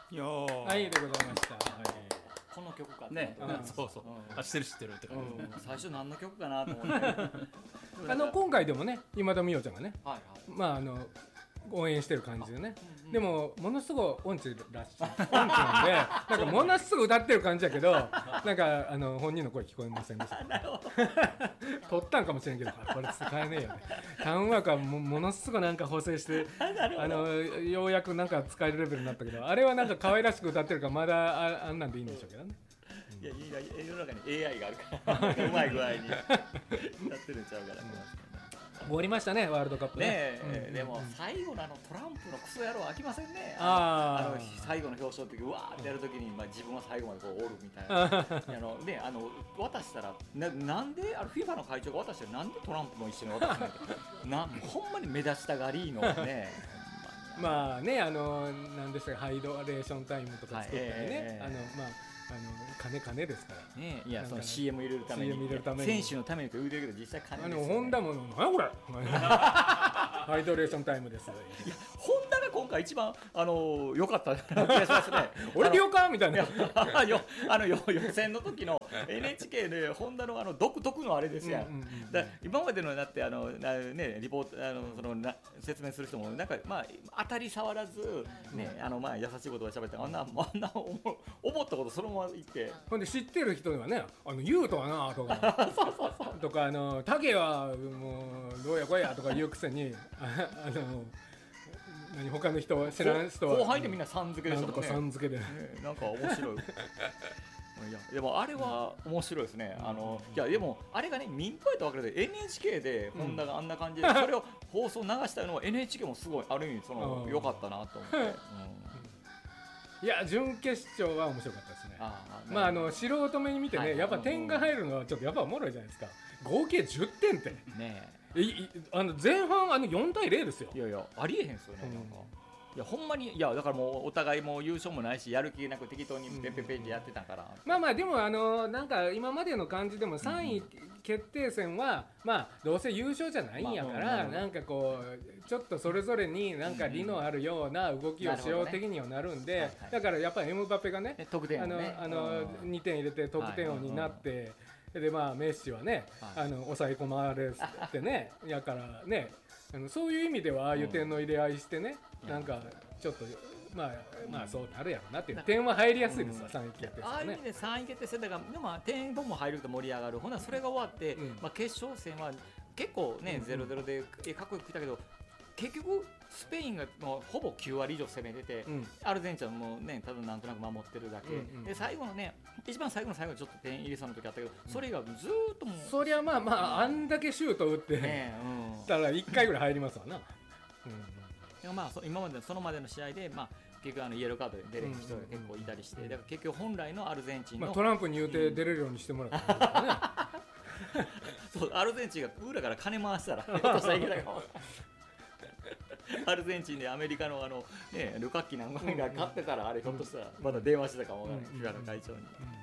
いやーはいでございました。 この曲かってね、 思ってそうそう、あ、知ってるって感じですね。 最初何の曲かなと思って今回でもね今田美桜ちゃんがね、 はいはいまあ応援してる感じでね、でもものすごい音痴らしい音痴なんでなんかものすごい歌ってる感じやけどなんか本人の声聞こえませんでした。撮ったんかもしれんけどこれ使えねえよね。タウンワークはものすごいなんか補正してようやくなんか使えるレベルになったけど、あれはなんか可愛らしく歌ってるからまだあんなんでいいんでしょうけどね。 いや世の中に AI があるからうまい具合にやってるんちゃうから終わりましたねワールドカップね。でも最後のトランプのクソ野郎飽きませんね。最後の表彰の時うわーってやる時に、自分は最後までこうおるみたいな渡したらなんでFIFA の会長が渡してなんでトランプも一緒に渡すのほんまに目立ちたがりのねまあねなんですかハイドレーションタイムとか作ったりね、金ですからね。いやその CM 入れるために選手のためにと言うてるけど実際金ですよね。 ホンダも何やこれハイドレーションタイムです。いやホンダが今回一番良かった気がしますね。 俺了解みたいな予選の時の NHK でホンダの独特のあれですやん。今までのだってねリポート説明する人もなんか当たり障らずね優しい言葉喋ってあんな思ったことそのまま言って。 ほんで知ってる人にはね言うとはなとかとか竹はもうどうやこうやとか言うくせに他の人知らん人は後輩でみんなさん付けでしたもんね。 さん付けでなんか面白い。いやでもあれは面白いですね。いやでもあれがね民放やったわけで NHK でホンダがあんな感じでそれを放送流したのは NHK もすごいある意味良かったなと思って。 いや準決勝は面白かったですね。素人目に見てねやっぱ点が入るのはちょっとやっぱおもろいじゃないですか。合計10点ってね前半4対0ですよ。 いやありえへんすよね。なんかいやほんまにだからもうお互いもう優勝もないしやる気なく適当にペペペってやってたから、 でもなんか今までの感じでも3位決定戦はどうせ優勝じゃないんやからなんかこうちょっとそれぞれになんか利のあるような動きをしよう的にはなるんで、だからやっぱりエムバペがね得点王ね 2点入れて得点王になってでメッシはね抑え込まれてねやからねそういう意味ではああいう点の入れ合いしてねなんかちょっとそうなるやろなっていう点は入りやすいですわ3位決定戦ね。 ああいう意味で3位決定戦だから点も入ると盛り上がる。ほなそれが終わって決勝戦は結構ね 0-0 でかっこよく来たけど結局スペインがもうほぼ9割以上攻めてて、アルゼンチンはもうねただなんとなく守ってるだけ、で最後のね一番最後の最後ちょっと点入れそうな時あったけど、それ以外ずーっともうそりゃあんだけシュート打ってたら1回ぐらい入りますわな。 今までそのまでの試合で結局イエローカードで出れる人が結構いたりして、だから結局本来のアルゼンチンのトランプに言うて出れるようにしてもらったんですよね。 そうアルゼンチンが裏から金回したらひょっとしたらいけたかも。アルゼンチンでアメリカのルカッキなんかが勝ってたらあれひょっとしたらまだ電話してたかもわからない、FIFAの会長に。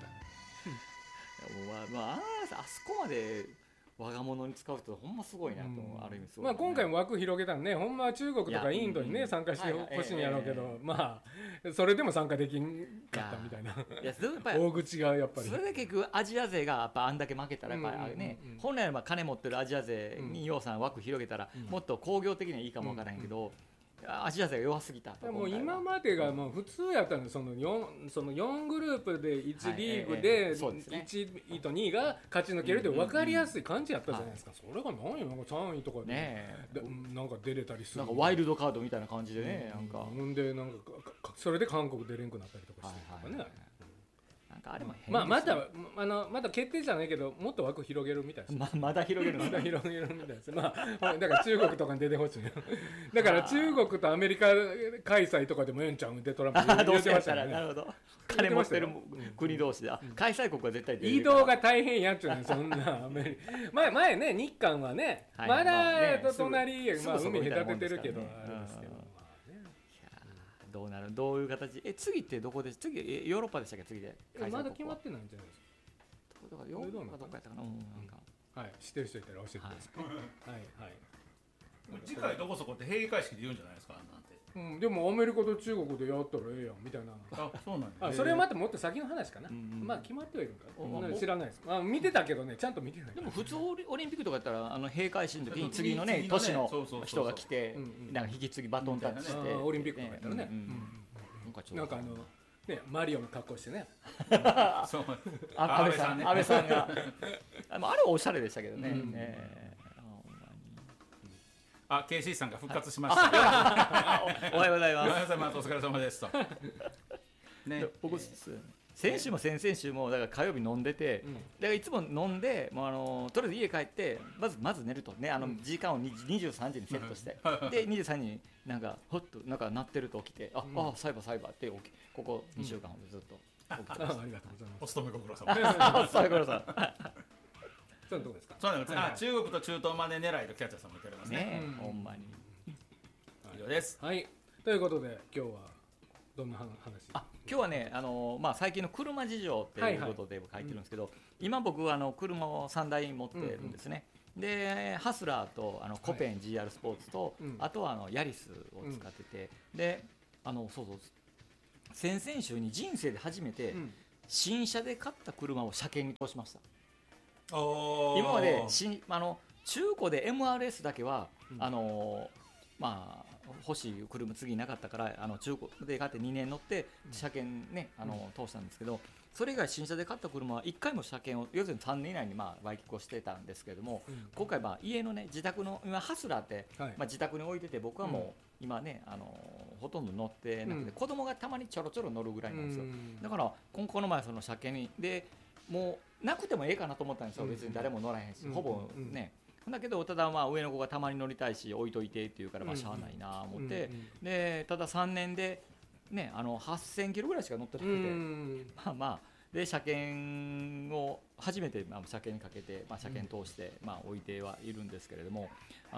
あそこまで我が物に使う人ほんますごいなと思う、ある意味すごい、 今回も枠広げたのね、ほんまは中国とかインドにね参加してほしいんやろうけど、それでも参加できんかったみたいな。大口がやっぱりそれで結局アジア勢がやっぱあんだけ負けたらやっぱね、本来は金持ってるアジア勢に要さん枠広げたらもっと工業的にはいいかもわからへんけど、アジア勢が弱すぎたと。 もう今までがもう普通やったの、その4グループで1リーグで1位と2位が勝ち抜けるって分かりやすい感じやったじゃないですか。それが何よ、なんか3位とかでなんか出れたりする、 なんかワイルドカードみたいな感じでね、なんかほんでなんかそれで韓国出れんくなったりとかしてとかね。 あれも変まだ決定じゃないけどもっと枠広げるみたいです。 まだ広げるまだ広げるみたいです。だから中国とかに出てほしい。だから中国とアメリカ開催とかでもええんちゃうんでトランプ言ってましたね。なるほど。金持ってる国同士で開催国は絶対出る。 移動が大変やっちゅうねん、そんな前ね日韓はねまだ隣海隔ててるけどあれですけど。 どうなる、どういう形、次ってどこで、次ヨーロッパでしたっけ、次でまだ決まってないんじゃないですか。 だからヨーロッパかどっかやったかな、 はい、知ってる人いたら教えてください。はいはい。 次回どこそこって閉会式で言うんじゃないですかなんて。 でもアメリカと中国でやったらええやんみたいな。 あ、そうなんあ、それはまたもっと先の話かな。まあ決まってはいるんか。知らないです。見てたけどね、ちゃんと見てない。 でも普通オリンピックとかやったら閉会式の時に次のね年の人が来てなんか引き継ぎバトンタッチしてオリンピックとかやったらね。なんかね、マリオの格好してね。 そう。安倍さんがあれはおしゃれでしたけどね。 あ、KC さんが復活しました。 おはようございます。 おはようございます。お疲れ様ですと。 ね、僕先週も先々週もだから火曜日飲んでて、だからいつも飲んでもうとりあえず家帰ってまず寝るとね、時間を23時にセットして、で23時になんかほっとなんか鳴ってると起きて、サイバーってここ2週間ほどずっと起きてました。 ありがとうございます。 お勤めご苦労様です。 お勤めご苦労様。 そういうとこですか。 そうなんです。中国と中東まで狙いとキャッチャーさんも言っておりますね。 ほんまに。 以上です。 はい。ということで今日はどんな話？ 今日はね、最近の車事情っていうことで書いてるんですけど、今僕は車を3台持ってるんですね。でハスラーとコペン GR スポーツと、あとはヤリスを使ってて、でそう先々週に人生で初めて新車で買った車を車検に通しました。今まで中古で MRS だけは、欲しい車次なかったから中古で買って2年乗って車検ね通したんですけど、それ以外新車で買った車は1回も車検を要するに3年以内に売却をしてたんですけれども、今回家のね自宅の今ハスラーって、自宅に置いてて、僕はもう今ねほとんど乗ってなくて、子供がたまにちょろちょろ乗るぐらいなんですよ。だからこの前その車検にでもうなくてもええかなと思ったんですよ。別に誰も乗らへんし、ほぼね。だけどただ上の子がたまに乗りたいし置いといてって言うからしゃあないなと思って、でただ3年でね8000キロぐらいしか乗ってなくて、で車検を初めて車検にかけて、車検通して置いてはいるんですけれども、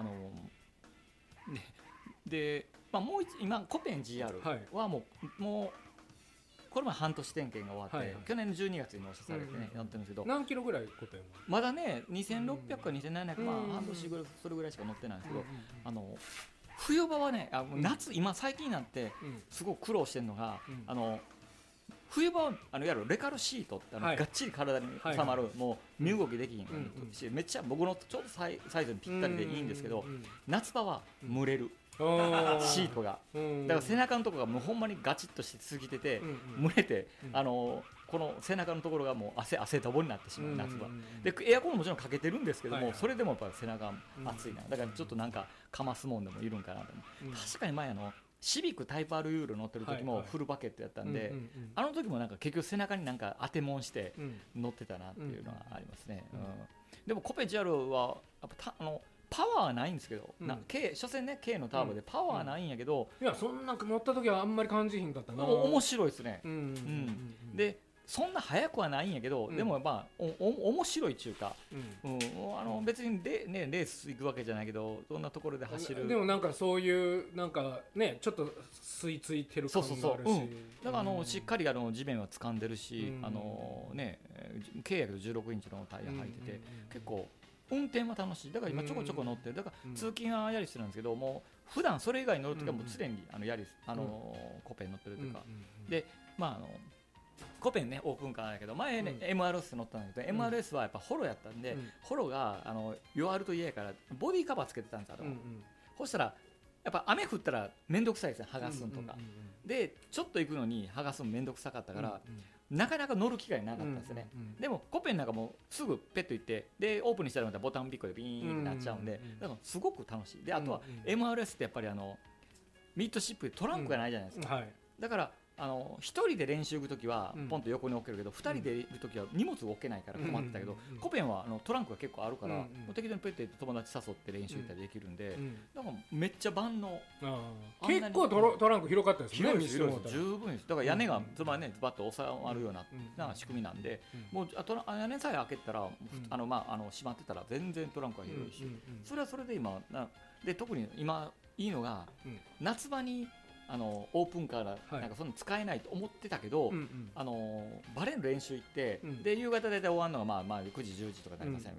でもう今コペン GR はもうこれも半年点検が終わって、去年の12月に納車されてね、やってるんですけど、 何キロぐらいコペンはまだね2600か2700、半年ぐらいそれぐらいしか乗ってないんですけど、冬場はね夏今最近になってすごく苦労してるのが、冬場はいわゆるレカルシートってがっちり体に収まる、もう身動きできひんし、めっちゃ僕のちょうどサイズにぴったりでいいんですけど、夏場は蒸れる。シートがだから背中のところがもうほんまにガチッとしすぎてて蒸れて、この背中のところがもう汗だぼになってしまう、夏場でエアコンももちろんかけてるんですけども、それでもやっぱり背中熱いな、だからちょっとなんかかますもんでもいるんかなと。確かに前シビックタイプ R ユーロ乗ってる時もフルバケットやったんで、あの時もなんか結局背中になんか当てもんして乗ってたなっていうのはありますね。でもコペ GR はやっぱパワーはないんですけど、所詮ね K のターボでパワーはないんやけど、 いやそんな乗った時はあんまり感じひんかったな。 面白いですね。でそんな速くはないんやけど、でも面白いっていうか、別にレース行くわけじゃないけど、どんなところで走る。 でもなんかそういうなんかねちょっと吸い付いてる感があるし、 だからしっかり地面は掴んでるし、K やけど16インチのタイヤ履いてて、結構運転は楽しい。だから今ちょこちょこ乗ってる。だから通勤はヤリスなんですけども、普段それ以外に乗るときはもう常にヤリスコペン乗ってるというか、でコペンねオープンカーだけど前ね MRS 乗ったんだけど、MRS はやっぱホロやったんで、ホロが弱ると嫌やからボディカバーつけてたんですよ。そしたらやっぱ雨降ったら面倒くさいですね、剥がすんとかで、ちょっと行くのに剥がすの面倒くさかったから、なかなか乗る機会なかったんですね。でもコペンなんかもうすぐペッと行ってでオープンにしたらまたボタンピッコでビーンってなっちゃうんで、だからすごく楽しい。であとは MRS ってやっぱりミッドシップでトランクがないじゃないですか。だから1人で練習行くときはポンと横に置けるけど、2人でいるときは荷物を置けないから困ってたけど、コペンはトランクが結構あるから、適当にペッて友達誘って練習行ったりできるんで、だからめっちゃ万能。 結構トランク広かったですね。 十分です。だから屋根がズバッと収まるような仕組みなんで、もう屋根さえ開けたら閉まってたら全然トランクが広いし、それはそれで今で特に今いいのが夏場にオープンカーなんかそんな使えないと思ってたけど、バレーの練習行って、で夕方大体終わるのが9時10時とかなりません、夜。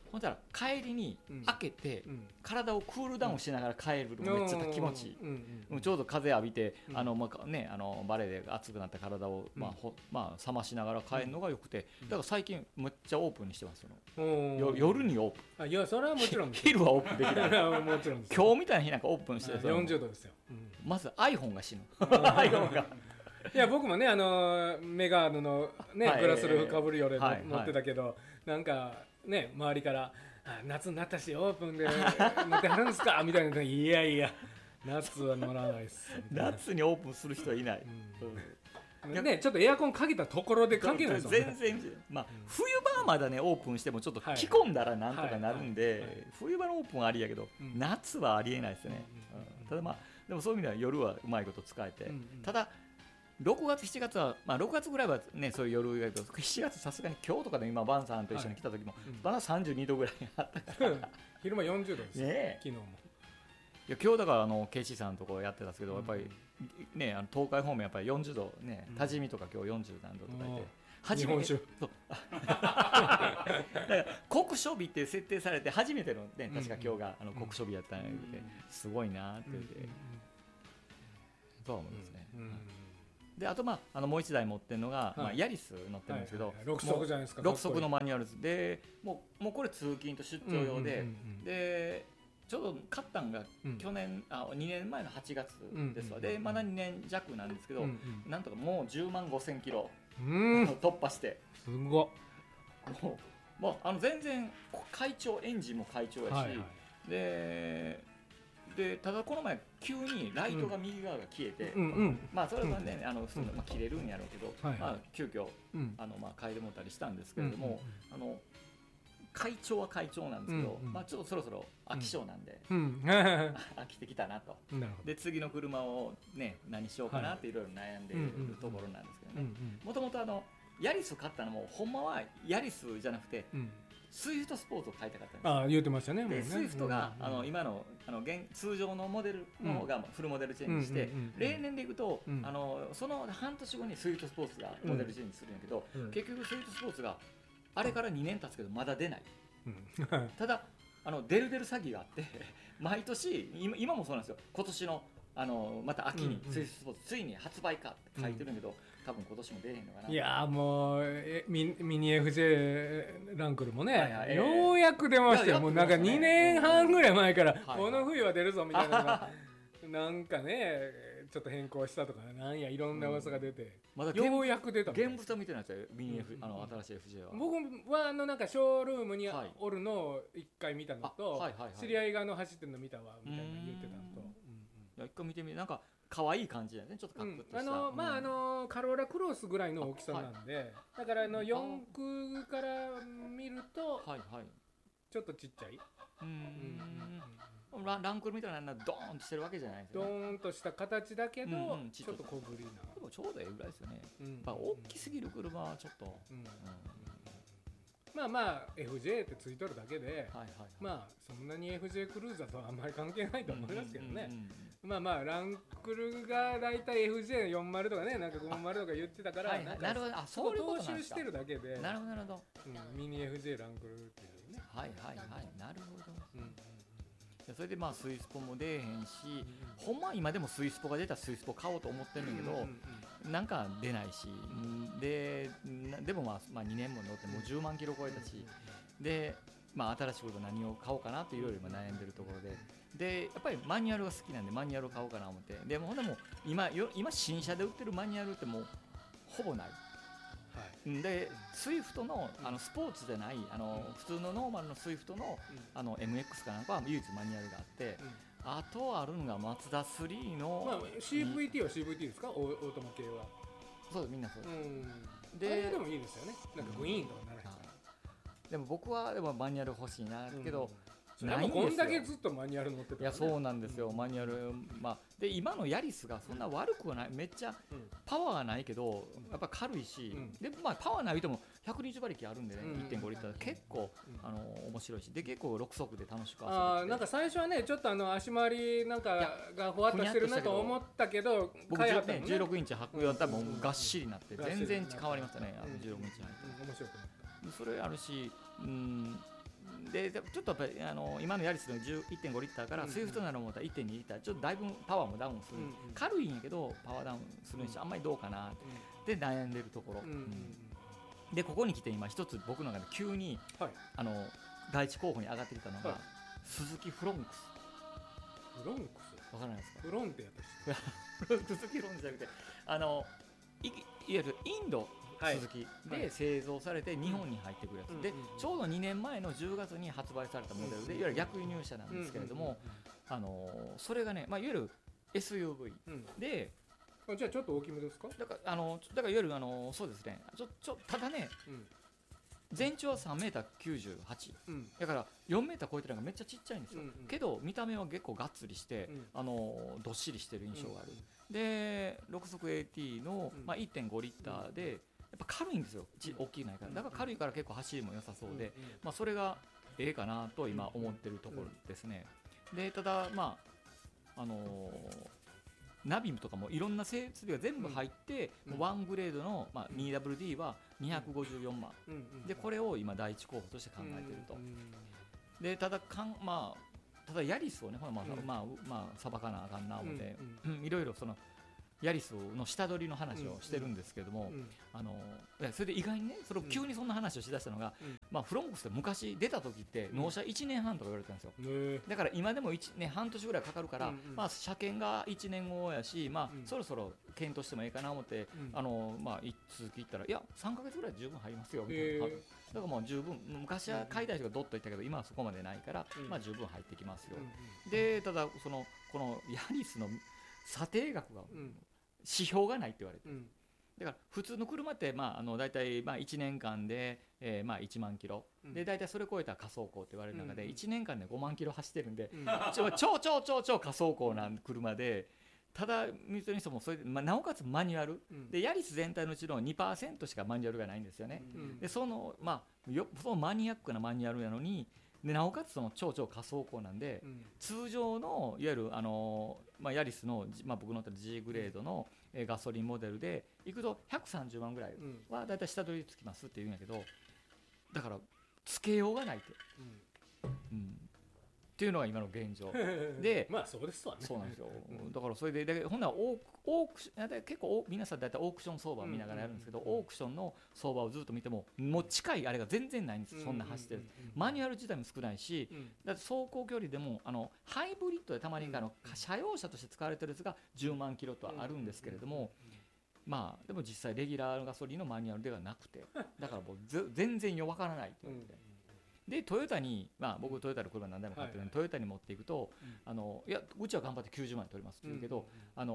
ほんだら帰りに開けて、体をクールダウンしながら帰るのめっちゃ気持ちいい、ちょうど風浴びて、バレーで熱くなった体を、冷ましながら帰るのがよくて、だから最近めっちゃオープンにしてますよ。夜にオープン。 いやそれはもちろん昼はオープンできないもちろん今日みたいな日なんかオープンして 40度ですよ。 まず iPhone が死ぬiPhone がいや僕もねメガネのねグラスルーフかぶるより乗ってたけど、なんかね周りから夏になったしオープンで乗ってはるんですかみたいな、いやいや夏は乗らないっす夏にオープンする人はいない、 ね、ちょっとエアコンかけたところで関係ないですもんね。 全然、冬場はまだねオープンしてもちょっと着込んだらなんとかなるんで、冬場のオープンはありやけど、夏はありえないですね、ただでもそういう意味では夜はうまいこと使えて、ただ6月7月は、6月ぐらいはねそういう夜やけど、7月さすがに今日とかで今バンさんと一緒に来た時も、まだ32度ぐらいあったから昼間40度ですよ、昨日も。 いや今日だからKC さんのところやってたんですけど、やっぱりね東海方面やっぱり40度ね、多治見とか今日40何度とかいて、 日本酒だから酷暑日って設定されて初めてのね、確か今日が酷暑日やったんやけど、すごいなって言って、そう思いますね。であともう一台持ってるのが、ヤリス乗ってるんですけど、 6速じゃないですか。 6速のマニュアルで、もうこれ通勤と出張用で、でちょうど買ったんが去年、2年前の8月ですわ。でまだ2年弱なんですけど、なんとかもう10万5000キロ突破して、 すごっ。 もう全然エンジンも快調やし、でただこの前急にライトが右側が消えて、それはね普通の切れるんやろうけど、急遽変えてもったりしたんですけれども、快調は快調なんですけど、ちょっとそろそろ飽き性なんで、飽きてきたなと。で次の車をね何しようかなっていろいろ悩んでいるところなんですけどね。もともとヤリスを買ったのもほんまはヤリスじゃなくて、スイフトスポーツを買いたかったんです。 言ってましたね。 でスイフトが今の通常のモデルの方がフルモデルチェンジして、例年でいくとその半年後にスイフトスポーツがモデルチェンジするんやけど、結局スイフトスポーツがあれから2年経つけどまだ出ない。ただ出る詐欺があって毎年今もそうなんですよ。今年のまた秋にスイフトスポーツついに発売かって書いてるんやけど、多分今年も出へんのかな。 いやもうミニ FJ ランクルもね、ようやく出ましたよ。もうなんか2年半ぐらい前からこの冬は出るぞみたいなのがなんかねちょっと変更したとかなんやいろんな噂が出て、 まだようやく出た。 現物は見てないですよ、ミニ F 新しい FJ は。 僕はなんかショールームにおるのを1回見たのと、知り合いが走ってるの見たわみたいな言ってたのと、 一回見てみ、なんか可愛い感じだね、ちょっとカッコとした。 カローラクロスぐらいの大きさなんで、だから4駆から見るとちょっとちっちゃい。 ランクルみたいなドーンとしてるわけじゃないですよね。 ドーンとした形だけど、ちょっと小ぶりな。 でもちょうどいいぐらいですよね。大きすぎる車はちょっと。 FJ ってついとるだけで、そんなに FJ クルーザーとはあんまり関係ないと思いますけどね。ランクルがだいたい FJ40 とかね、なんか50とか言ってたから、 なるほど、そういうことなんですか。 踏襲してるだけで、 なるほど、 ミニ FJ ランクルっていうね。 なるほど。それでスイスポも出えへんし、ほんま今でもスイスポが出たらスイスポ買おうと思ってるんだけど、なんか出ないし、でも2年も乗ってもう10万キロ超えたし、で新しいこと何を買おうかなっていろいろ悩んでるところで、やっぱりマニュアルが好きなんでマニュアルを買おうかなと思って、でもほんでも今新車で売ってるマニュアルってもうほぼない。でスイフトのスポーツじゃない普通のノーマルのスイフトのMX かなんかは唯一マニュアルがあって、あとあるのがマツダ3の、 CVT は CVT ですか、オートマ系は。 そうみんなそうです。でもいいですよね、なんかグイーンとかならへんから。 でも僕はマニュアル欲しいなけど、 ないんですよ。こんだけずっとマニュアル乗ってた、 いやそうなんですよ、マニュアル。で今のヤリスがそんな悪くはない、めっちゃパワーがないけどやっぱ軽いし、でパワーないとも120馬力あるんでね、1.5 リッター結構面白いし、で結構6速で楽しく遊べて、 なんか最初はねちょっと足回りなんかがふわっとしてるなと思ったけど、 僕16インチ履くよう多分がっしりになって全然変わりましたね。16インチ履いて面白くなった。 それあるし、 でちょっとやっぱり今のヤリスの 1.5 リッターからスイフトなら思ったら 1.2 リッターちょっとだいぶパワーもダウンする、軽いんやけどパワーダウンするにしてあんまりどうかなって悩んでるところ、でここに来て今一つ僕の中で急に、第一候補に上がってきたのが、鈴木フロンクス。 フロンクスわからないですか。 フロンってやった鈴木フロンクスじゃなくていわゆるインド鈴木で製造されて日本に入ってくるやつ、でちょうど2年前の10月に発売されたモデルで、いわゆる逆輸入車なんですけれども、それがね、いわゆる SUV で、 じゃあちょっと大きめですか。 だからいわゆるそうですね、ただね、全長は 3m98、だから 4m 超えてるのがめっちゃちっちゃいんですよ、けど見た目は結構がっつりして、どっしりしてる印象がある、で6速 AT の、1.5 リッターでやっぱ軽いんですよ、大きいないから、だから軽いから結構走りも良さそうで、それがええかなと今思ってるところですね。でただナビとかもいろんな設備が全部入って、ワングレードの、2WD は254万、でこれを今第一候補として考えていると、でただヤリスをねさばかなあかんな思っていろいろそのヤリスの下取りの話をしてるんですけども、それで意外にね急にそんな話をしだしたのが、フロンクスって昔出た時って納車1年半とか言われてたんですよ、だから今でも半年ぐらいかかるから、車検が1年後やし、そろそろ検討してもいいかな思って、続き言ったらいや3ヶ月ぐらい十分入りますよみたいな、だからもう十分昔は買いたい人がドッと言ったけど今はそこまでないから、十分入ってきますよ、でただこのヤリスの査定額が、指標がないって言われて、だから普通の車って大体1年間で1万キロで大体それ超えたら仮走行って言われる中で1年間で5万キロ走ってるんで超仮走行な車で、ただ水戸にしてもそれでなおかつマニュアルでヤリス全体のうちの 2% しかマニュアルがないんですよね。でそのマニアックなマニュアルなのにでなおかつその超仮走行なんで、通常のいわゆるヤリスの、僕のG グレードのガソリンモデルでいくと130万ぐらいはだいたい下取りつきますって言うんやけど、だからつけようがないって、っていうのが今の現状でそうですわね。 そうなんですよ。だからそれでほんなら結構皆さんだいたいオークション相場を見ながらやるんですけど、オークションの相場をずっと見てももう近いあれが全然ないんですよ。そんな走ってるマニュアル自体も少ないし、だって走行距離でもハイブリッドでたまに車用車として使われてるやつが10万キロとはあるんですけれども、でも実際レギュラーガソリンのマニュアルではなくて、だからもう全然分からないって言って。でトヨタに、僕トヨタの車何台も買ってるので、トヨタに持っていくと、いやうちは頑張って90万円取りますって言うけど、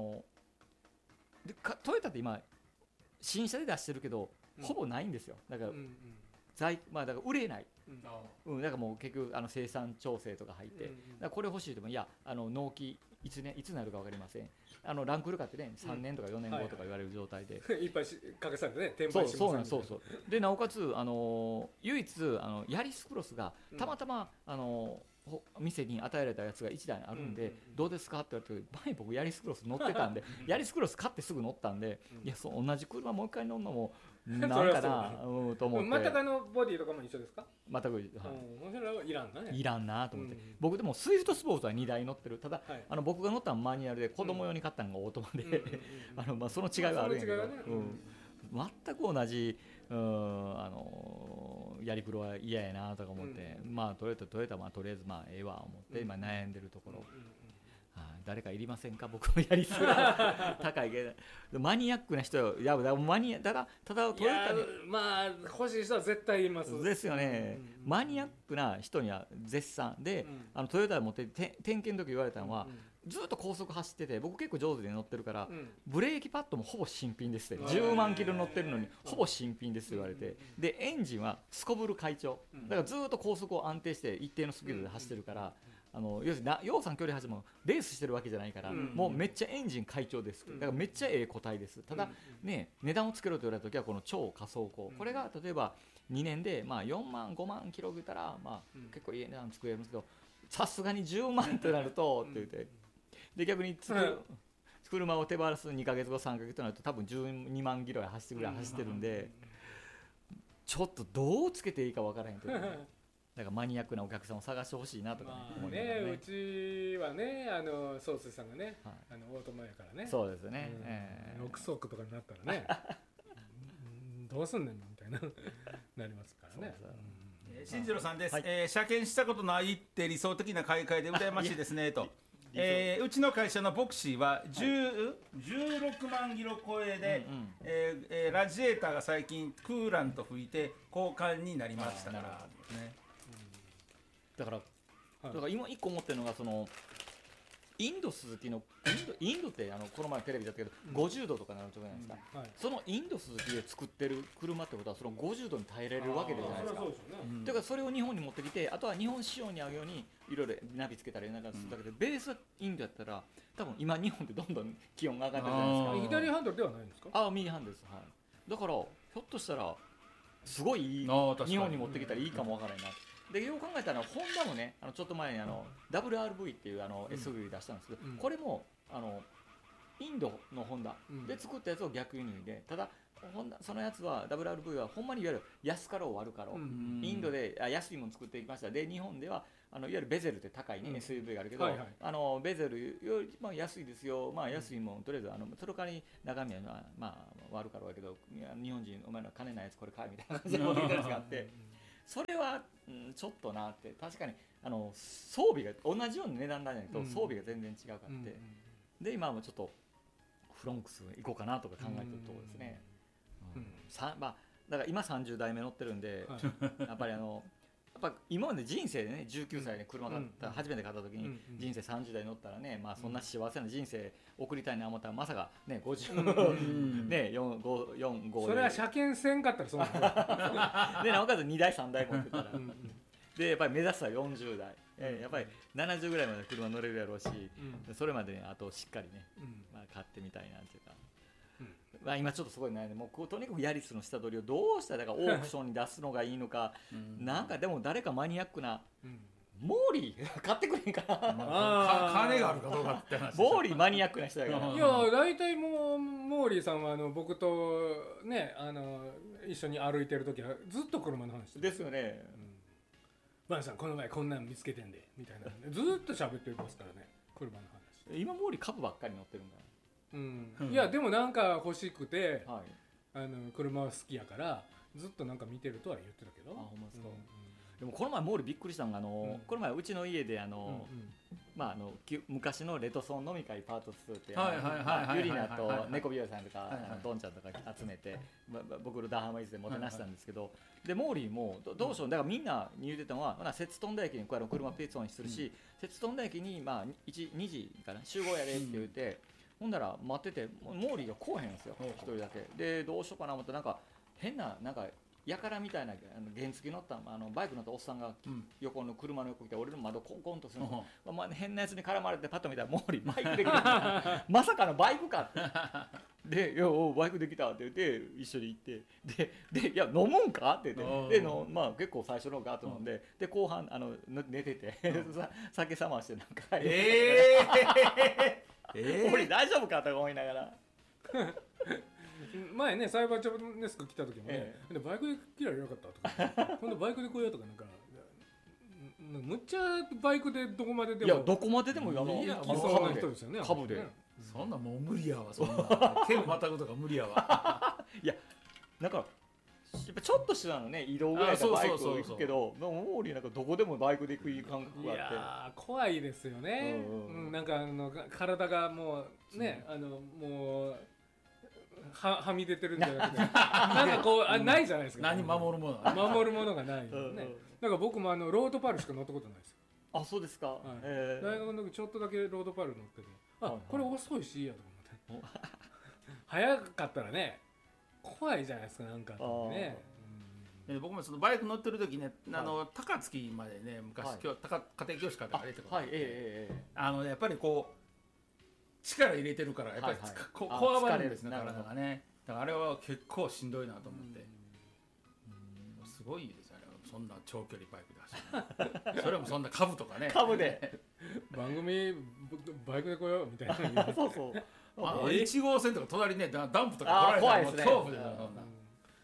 トヨタって今新車で出してるけど、ほぼないんですよ。だからだから売れない、だからもう結局生産調整とか入って、だからこれ欲しいでもいや納期いつなるか分かりません、ランクルカーってね3年とか4年後とか言われる状態で、 いっぱいかけされてね転売してます。 そうでなおかつ唯一ヤリスクロスがたまたま店に与えられたやつが1台あるんで、どうですかって言われて、前僕ヤリスクロス乗ってたんでヤリスクロス買ってすぐ乗ったんで、いや同じ車もう一回乗るのもなんかなと思って、 全くボディとかも一緒ですか。 全く、 それはいらんなね。 いらんなと思って、僕でもスイフトスポーツは2台乗ってる。ただ僕が乗ったのはマニュアルで、子供用に買ったのがオートマで、その違いはあるんやけど、全く同じやりプロは嫌やなとか思って、トヨタとりあえずええわ思って今悩んでるところ、誰かいりませんか、僕もやりすぎ高いけどマニアックな人よ。いやただトヨタに欲しい人は絶対いますですよね、マニアックな人には絶賛で、トヨタで持って点検の時言われたのは、ずっと高速走ってて、僕結構上手で乗ってるから、ブレーキパッドもほぼ新品ですって、10万キロ乗ってるのにほぼ新品ですって言われて、でエンジンはすこぶる快調だから、ずっと高速を安定して一定のスピードで走ってるから、要するに陽さん距離走るもレースしてるわけじゃないから、もうめっちゃエンジン快調です、だからめっちゃええ個体です。ただね、値段をつけろと言われた時はこの超仮走行、これが例えば2年で4万5万キロ出たら結構いい値段作れるんですけど、さすがに10万ってなるとって言って、で逆に車を手放す2ヶ月後3ヶ月となると多分12万キロ走ってるんで、ちょっとどうつけていいか分からへんけど、 だからマニアックなお客さんを探してほしいなとかね、思いながらね、うちはね宗水さんがね、 はい、 オートマやからね。 そうですね、 6足とかになったらねどうすんねんみたいななりますからね。 新次郎さんです、 はい、 車検したことないって理想的な買い替えで羨ましいですねと。うちの会社のボクシーは16万キロ超えで、ラジエーターが最近クーラント吹いて交換になりましたから、ね、 だから今一個思ってるのがそのインドスズキのインドってこの前テレビだったけど、50度とかなるじゃないですか、そのインドスズキで作ってる車ってことはその50度に耐えれるわけじゃないですか。だからそれを日本に持ってきて、あとは日本仕様に合うようにいろいろナビつけたりなんかするだけで、ベースはインドやったら多分今日本ってどんどん気温が上がってるじゃないですか。 左ハンドルではないんですか？ 右ハンドルです、はい、だからひょっとしたらすごい日本に持ってきたらいいかもわからないな。でよう考えたらホンダもねちょっと前にWRV っていうSUV 出したんですけど、これもインドのホンダで作ったやつを逆輸入で、ただそのやつは WRV はほんまにいわゆる安かろう悪かろう、インドで安いもの作っていきました。で日本ではいわゆるベゼルって高い、ねSUV があるけど、ベゼルより安いですよ、安いもんとりあえずそれからに中身は悪かろうやけど、日本人お前の金ないやつこれ買えみたいな感じで持ってきたやつがあってそれは、ちょっとなって。確かに装備が同じような値段なんだけど、装備が全然違うかって、で今もちょっとフロンクス行こうかなとか考えてるところですね。だから今30代目乗ってるんで、やっぱり今まで人生でね19歳で車買った初めて買った時に人生30代乗ったらね、そんな幸せな人生送りたいな思ったらまさかね50ね45 それは車検せんかったらそうなんだでなおかつ2台3台持ってたらでやっぱり目指すは40代、やっぱり70ぐらいまで車乗れるやろうし、それまで、あとしっかりね、買ってみたいなっていうか。今ちょっとすごい悩んで、もうとにかくヤリスの下取りをどうしたらオークションに出すのがいいのかなんかでも誰かマニアックな、モーリー買ってくれんかな金があるかどうかって話。 モーリーマニアックな人だから。 いや大体もうモーリーさんは僕とね一緒に歩いてる時はずっと車の話ですよね。 バンさんこの前こんなん見つけてんでみたいなずっと喋ってますからね、車の話。 今モーリー株ばっかり乗ってるんだ。 いやでもなんか欲しくて、車は好きやからずっとなんか見てるとは言ってたけど。 ほんまですか。でもこの前モーリーびっくりしたのがこの前うちの家で昔のレトソン飲み会パート2ってユリナと猫ビオさんとかドンちゃんとか集めて僕のダハマイズでもてなしたんですけど、でモーリーもどうしよう、だからみんなに言うてたのは摂津富田駅に車ペーツオンするし、摂津富田駅に2時かな集合やでって言ってほんだら待っててモーリーが来おへんんですよ一人だけで。どうしようかな思ってなんか変なやからみたいな原付乗ったバイク乗ったおっさんが横の車の横に来て俺の窓コンコンとするの、変なやつに絡まれてパッと見たらモーリーバイクできたまさかのバイクかってで「いやバイクできた」って言って一緒に行ってで「いや飲むんか?」って言ってで結構最初のガーッと飲んでで後半寝てて酒冷ましてなんか俺大丈夫かと思いながら前ねサイバーチョブネスク来た時もね、バイクで来りゃよかったとか今度バイクで来ようとかなんかむっちゃバイクでどこまででも、 いやどこまででも行きそうな人ですよね。 株でそんなもう無理やわ、そんな手をまたぐとか無理やわいやだからやっぱちょっとしたのね移動ぐらいでバイク行くけどモーリーなんかどこでもバイクで行く感覚があって、いや怖いですよね。なんか体がもうねもうはみ出てるんじゃなくてなんかこうないじゃないですか。 何守るものがないよね。だから僕もロードパルしか乗ったことないですよ。 あ、そうですか。 大学の時ちょっとだけロードパル乗ってて、これ遅いしいいやと思って早かったらね怖いじゃないですかなんかね。 僕もそのバイク乗ってる時ね高槻までね昔家庭教師から歩いてたからやっぱりこう力入れてるからやっぱりこわばるんですね体がね。だからあれは結構しんどいなと思ってすごいですよね。そんな長距離バイクで走るそれもそんな株とかね株で番組バイクで来ようみたいなそうそう 1号線とか隣ねダンプとか来られたら怖いですね。 恐怖ですよ。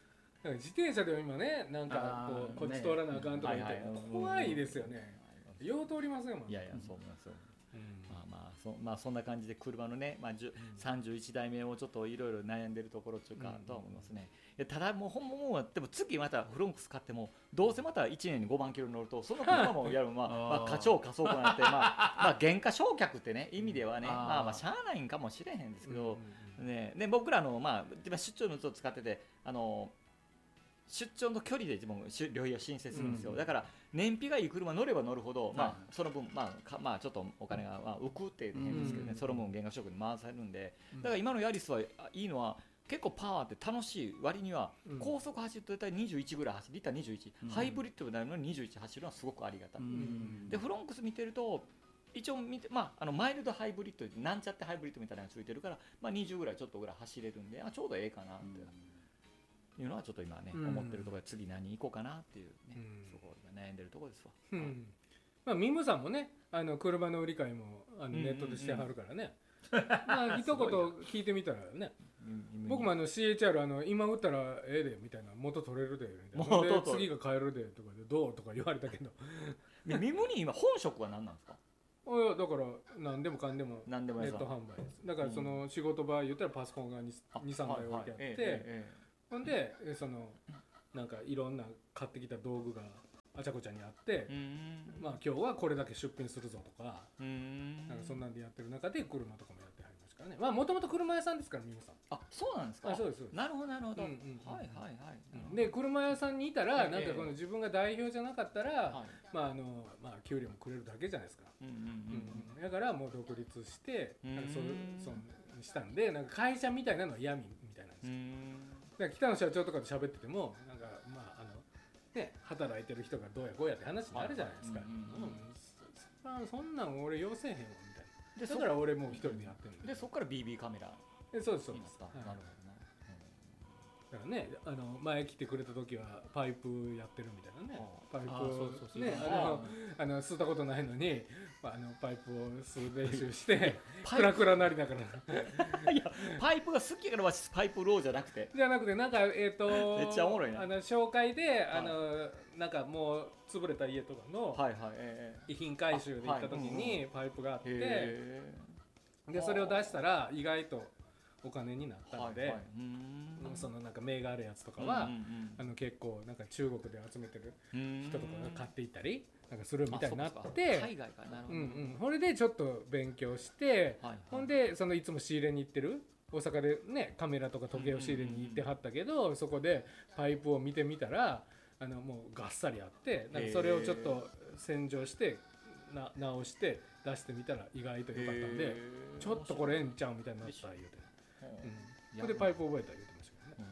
自転車でも今ねなんかこっち通らなあかんとか言って怖いですよね。よう通りませんもん。 いやいやそうなんですよ。まあそんな感じで車のね、31代目をちょっといろいろ悩んでるところっていうかとは思いますね。ただもうほんまもうでも次またフロンクス買ってもどうせまた1年に5万キロ乗るとその車もやる課長仮想になって減価償却ってね意味ではねしゃあないんかもしれへんですけどね。で僕らの出張のと使ってて出張の距離で自分旅費を申請するんですよ。だから燃費がいい車乗れば乗るほど、その分ちょっとお金が浮くって変ですけどね、その分減価償却に回されるんで、だから今のヤリスはいいのは結構パワーって楽しい割には高速走ると大体21ぐらい走る、リッター21、ハイブリッドになるのに21走るのはすごくありがたい。でフロンクス見てると一応見て、マイルドハイブリッドなんちゃってハイブリッドみたいなのがついてるから、20ぐらいちょっとぐらい走れるんでちょうどええかなっていうのはちょっと今ね、思ってるところで次何行こうかなっていうね、そこで悩んでるところですわ。 ミムさんもね車の売り買いもネットでしてはるからね、一言聞いてみたらね、僕もCHR 今売ったらええでみたいな元取れるでみたいなで次が買えるでとかでどうとか言われたけどミムに今本職は何なんですか？ だから何でもかんでもネット販売です。だからその仕事場合言ったらパソコンが 2,3 台置いてあってほんでなんかいろんな買ってきた道具があちゃこちゃにあって今日はこれだけ出品するぞとかなんかそんなんでやってる中で車とかもやってはりますからね。もともと車屋さんですからミムさん。 そうなんですか？ そうです。 なるほどなるほど。 で車屋さんにいたらなんかこの自分が代表じゃなかったら給料もくれるだけじゃないですか。だからもう独立してそうしたんでなんか会社みたいなのは嫌みたいなんですよ。だから北野社長とかと喋っててもなんか働いてる人がどうやこうやって話になるじゃないですか。そんなん俺要せえへんわみたいな。だから俺もう一人でやってるんでそこから BB カメラ。 そうです。なるほどな。 だからね前来てくれた時はパイプやってるみたいなね。パイプをね吸ったことないのにパイプを吸う練習してクラクラなりながらいやパイプが好きやからパイプローじゃなくてなんかめっちゃおもろいな紹介でなんかもう潰れた家とかの遺品回収で行った時にパイプがあってでそれを出したら意外とお金になったのでそのなんか銘があるやつとかは結構なんか中国で集めてる人とかが買っていったりなんかするみたいになって海外かな。 それでちょっと勉強してほんでいつも仕入れに行ってる大阪でねカメラとか時計を仕入れに行ってはったけどそこでパイプを見てみたらもうがっさりあってなんかそれをちょっと洗浄して直して出してみたら意外と良かったんでちょっとこれええんちゃうみたいになった言うてそれでパイプ覚えた言うてましたけど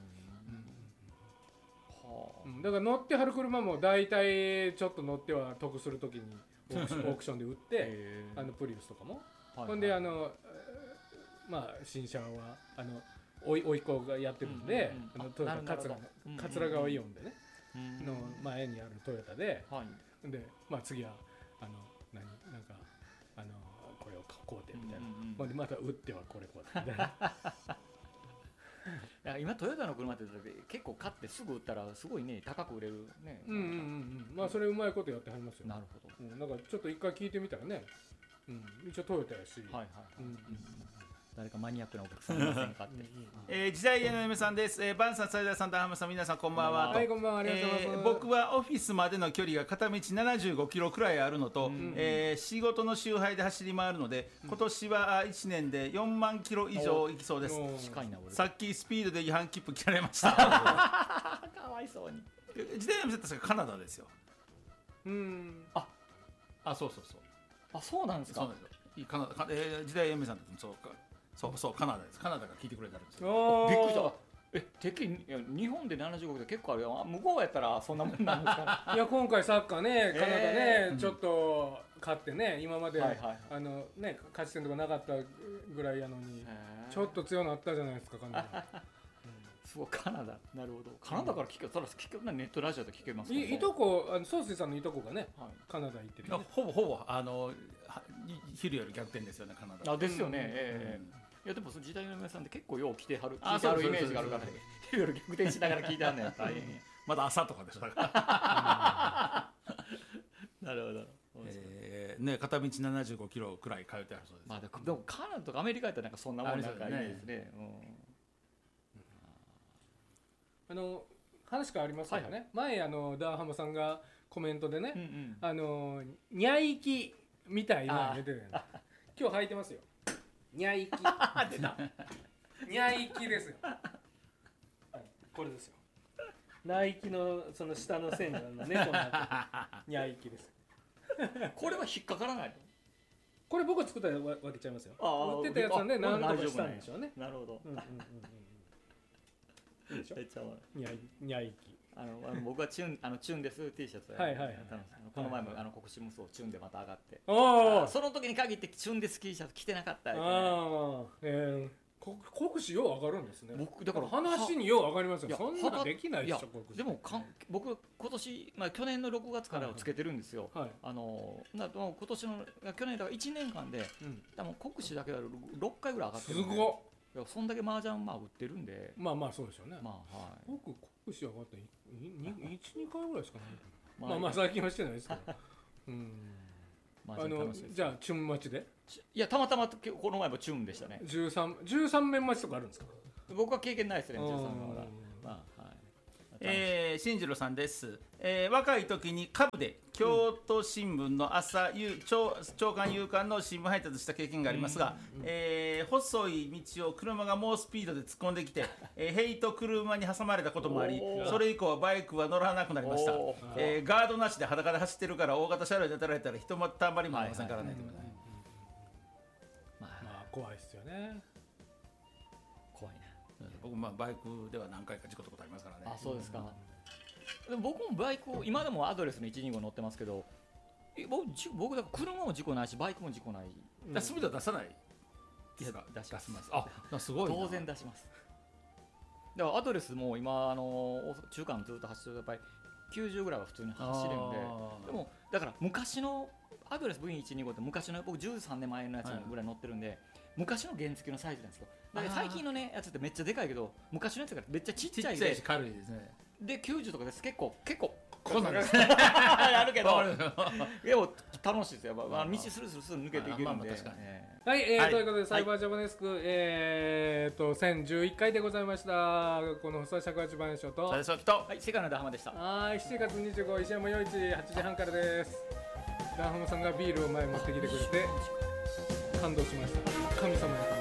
ね。だから乗ってはる車も大体ちょっと乗っては得するときにオークションで売ってプリウスとかもほんで新車はおいっ子がやってるんでトヨタ桂川イオンでねの前にあるトヨタでで次はなんかこれを買うてみたいなまた売ってはこれこうみたいな今トヨタの車って結構買ってすぐ売ったらすごいね高く売れるね。 それうまいことやってはりますよ。 なるほど。 なんかちょっと一回聞いてみたらね一応トヨタやし誰かマニアックなお客さんいませんかって時代屋の嫁さんです。バンさん、サイダーさん、ダハマさん、皆さんこんばんは。 はい、こんばんは。ありがとうございます。 僕はオフィスまでの距離が片道75キロくらいあるのと、仕事の周辺で走り回るので、今年は1年で4万キロ以上行きそうです。 近いな俺。 さっきスピードで違反切符切られました。 かわいそうに。 時代屋の嫁さんってカナダですよ。そうそうなんですか。 そうなんですよ。時代屋の嫁さんってそうカナダです。カナダが聞いてくれたんですよ。 びっくりした。日本で75で結構あるよ。向こうやったらそんなもんなんですか。 いや今回サッカーねカナダねちょっと勝ってね今まで勝ち点とかなかったぐらいやのにちょっと強くなったじゃないですかカナダ。 そうカナダなるほど。カナダから聞けネットラジオで聞けますいとこソースさんのいとこがねカナダ行ってる。 ほぼ昼より逆転ですよねカナダ。 ですよね。 いやでもその時代の皆さんって結構よう来てはる聞いてはるイメージがあるから、いろいろ逆転しながら聞いてはんねん大変まだ朝とかでしょだからなるほど、 ね、片道75キロくらい通ってあるそうです。 まあ、でもカナダとかアメリカやったらなんかそんなもんなんかいいですね。 話変わりますけどね、前ダーハマさんがコメントでね、ニャイキみたいなの出てるよね。今日履いてますよ。ニャイキ。出た。ニャイキですよ。これですよ。ナイキのその下の線が猫になってニャイキです。 これは引っかからないの？ これ僕作ったら分けちゃいますよ。売ってたやつなんで何とかしたんでしょうね。 なるほど。 いいでしょ。ニャイキ。 僕はチュンです T シャツをやったんです。この前も国士無双チュンでまた上がって。その時に限ってチュンです T シャツ着てなかった。 国士よう上がるんですね。 僕だから話によう上がりますよ。そんなできないでしょ国士。 でも僕今年去年の6月からをつけてるんですよ。今年の去年だから1年間で多分国士だけだと6回ぐらい上がってる。 すごっ。 そんだけ麻雀売ってるんで。 まあそうでしょうね。僕国士上がった1、2回ぐらいしかない。まあ最近はしてないですけど。じゃあチュン待ちで？ いやたまたまこの前もチュンでしたね。 13面待ちとかあるんですか？ 僕は経験ないですね13面は。 進次郎さんです。若い時に株で京都新聞の朝朝刊夕刊の新聞配達した経験がありますが、細い道を車が猛スピードで突っ込んできて、塀と車に挟まれたこともあり、それ以降はバイクは乗らなくなりました。ガードなしで裸で走ってるから大型車両で当たられたらひとたまりもありませんからね。 まあ怖いですよね。 怖いな。 僕バイクでは何回か事故ったことありますからね。 あ、そうですか。でも僕もバイクを今でもアドレスの125乗ってますけど、僕だから車も事故ないしバイクも事故ない。 スピード出さない？ 出します。 すごい。 当然出します。だからアドレスも今中間ずっと走ってるとやっぱり90ぐらいは普通に走れるんで、でもだから昔のアドレス V125 って昔の僕13年前のやつぐらい乗ってるんで、昔の原付のサイズなんですよ。だから最近のねやつってめっちゃでかいけど昔のやつがめっちゃちっちゃいで軽いですね。 で90とかです結構こんなんですあるけどでも楽しいですよ。道スルスル抜けていけるんで。 はい、ということでサイバージャパネスク1011回でございました。この細い尺八番所と世界のダハマでした。 はい、7月25日石山夜市8時半からです。ダハマさんがビールを前持ってきてくれて感動しました。神様や